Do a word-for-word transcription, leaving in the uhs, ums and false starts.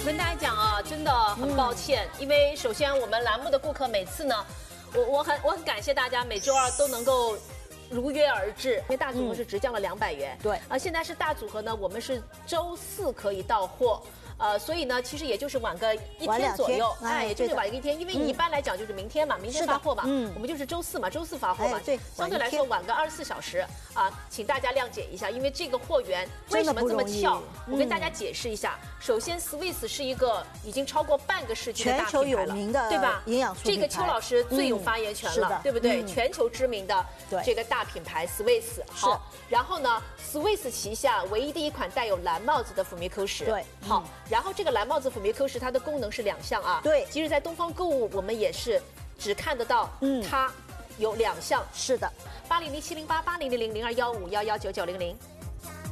我跟大家讲啊，真的很抱歉，嗯、因为首先我们栏目的顾客每次呢，我我很我很感谢大家每周二都能够如约而至，因为大组合是直降了两百元， 对， 啊，现在是大组合呢，我们是周四可以到货。呃，所以呢，其实也就是晚个一天左右，哎，也就是晚一天，因为你一般来讲就是明天嘛，明天发货嘛，嗯，我们就是周四嘛，周四发货嘛， 对， 相对来说晚个二十四小时啊，请大家谅解一下，因为这个货源为什么这么翘？我跟大家解释一下，首先 Swiss 是一个已经超过半个世纪的大品牌了， 全球有名的， 对吧？ 营养素这个邱老师最有发言权了，对不对？全球知名的这个大品牌 Swiss， 好，然后呢 ，Swiss 旗下唯一的一款带有蓝帽子的辅酶 Q 十， 对， 好，然后这个蓝帽子辅酶 Q 十它的功能是两项啊， 对， 其实，在东方购物我们也是只看得到它有两项， 是的， 八零零七零八八零零零零二幺五幺幺九九零零。